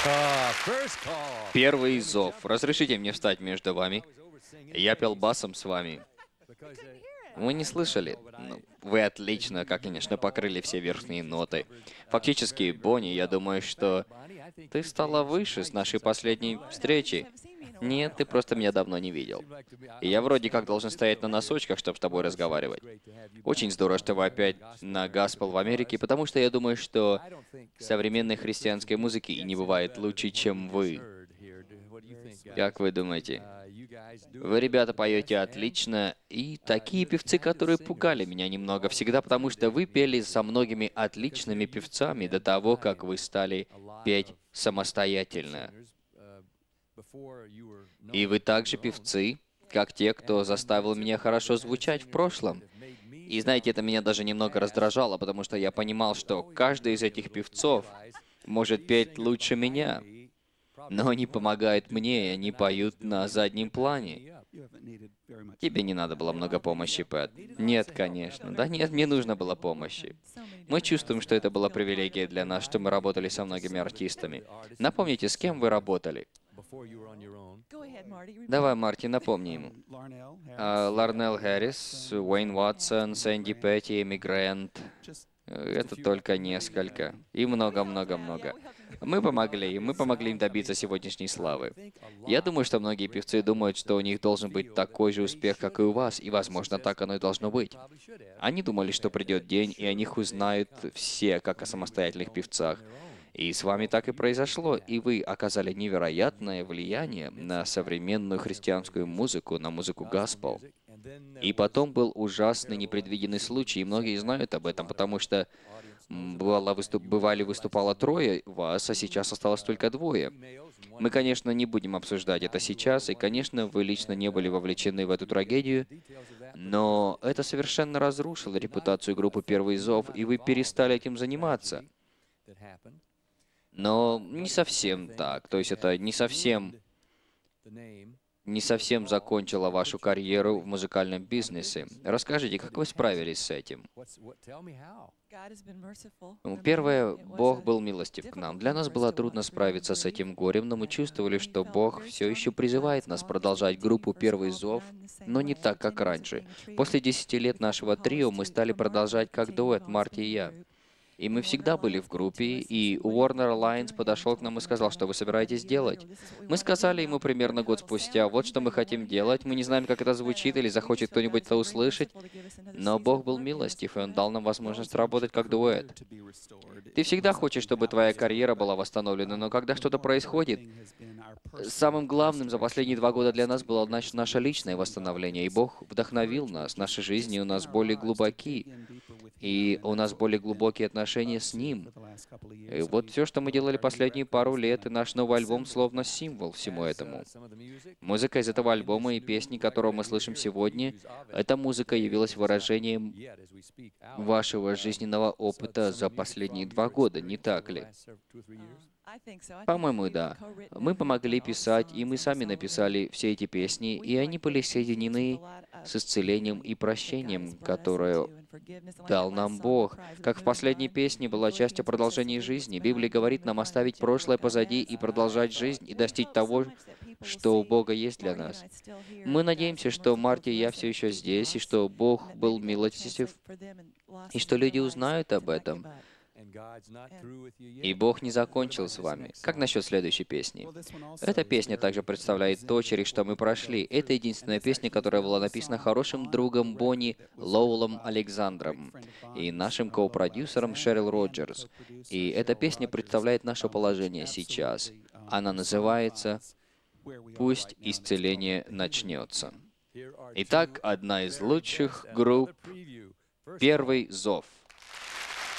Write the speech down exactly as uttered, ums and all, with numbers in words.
Первый зов. Разрешите мне встать между вами. Я пел басом с вами. Вы не слышали? Ну, вы отлично, как, конечно, покрыли все верхние ноты. Фактически, Бонни, я думаю, что ты стала выше с нашей последней встречи. Нет, ты просто меня давно не видел. И я вроде как должен стоять на носочках, чтобы с тобой разговаривать. Очень здорово, что вы опять на Gospel в Америке, потому что я думаю, что современной христианской музыки и не бывает лучше, чем вы. Как вы думаете? Вы, ребята, поете отлично, и такие певцы, которые пугали меня немного всегда, потому что вы пели со многими отличными певцами до того, как вы стали петь самостоятельно. И вы также певцы, как те, кто заставил меня хорошо звучать в прошлом. И знаете, это меня даже немного раздражало, потому что я понимал, что каждый из этих певцов может петь лучше меня, но они помогают мне, и они поют на заднем плане. Тебе не надо было много помощи, Пэт. Нет, конечно. Да нет, мне нужно было помощи. Мы чувствуем, что это была привилегия для нас, что мы работали со многими артистами. Напомните, с кем вы работали? Давай, Марти, напомни ему. А, Ларнелл Хэррис, Уэйн Уотсон, Сэнди Петти, Эмигрант. Это только несколько. И много-много-много. Мы помогли им, мы помогли им добиться сегодняшней славы. Я думаю, что многие певцы думают, что у них должен быть такой же успех, как и у вас, и, возможно, так оно и должно быть. Они думали, что придет день, и о них узнают все, как о самостоятельных певцах. И с вами так и произошло, и вы оказали невероятное влияние на современную христианскую музыку, на музыку госпел. И потом был ужасный непредвиденный случай, и многие знают об этом, потому что м, бывало, выступ... бывали выступало трое вас, а сейчас осталось только двое. Мы, конечно, не будем обсуждать это сейчас, и, конечно, вы лично не были вовлечены в эту трагедию, но это совершенно разрушило репутацию группы «Первый зов», и вы перестали этим заниматься. Но не совсем так, то есть это не совсем не совсем закончила вашу карьеру в музыкальном бизнесе. Расскажите, как вы справились с этим? Ну, первое, Бог был милостив к нам. Для нас было трудно справиться с этим горем, но мы чувствовали, что Бог все еще призывает нас продолжать группу «Первый зов», но не так, как раньше. После десяти лет нашего трио мы стали продолжать как дуэт Марти и я. И мы всегда были в группе, и Warner Alliance подошел к нам и сказал, что вы собираетесь делать. Мы сказали ему примерно год спустя, вот что мы хотим делать, мы не знаем, как это звучит, или захочет кто-нибудь это услышать, но Бог был милостив, и Он дал нам возможность работать как дуэт. Ты всегда хочешь, чтобы твоя карьера была восстановлена, но когда что-то происходит, самым главным за последние два года для нас было наш- наше личное восстановление, и Бог вдохновил нас, наши жизни у нас более глубоки, и у нас более глубокие отношения с Ним. И вот все, что мы делали последние пару лет, и наш новый альбом словно символ всему этому. Музыка из этого альбома и песни, которую мы слышим сегодня, эта музыка явилась выражением вашего жизненного опыта за последние два года, не так ли? По-моему, да. Мы помогли писать, и мы сами написали все эти песни, и они были соединены с исцелением и прощением, которое дал нам Бог. Как в последней песне была часть о продолжении жизни. Библия говорит нам оставить прошлое позади и продолжать жизнь, и достичь того, что у Бога есть для нас. Мы надеемся, что Марти и я все еще здесь, и что Бог был милостив, и что люди узнают об этом. И Бог не закончил с вами. Как насчет следующей песни? Эта песня также представляет то, через что мы прошли. Это единственная песня, которая была написана хорошим другом Бонни Лоуэлом Александром и нашим коупродюсером Шерил Роджерс. И эта песня представляет наше положение сейчас. Она называется «Пусть исцеление начнется». Итак, одна из лучших групп «Первый зов».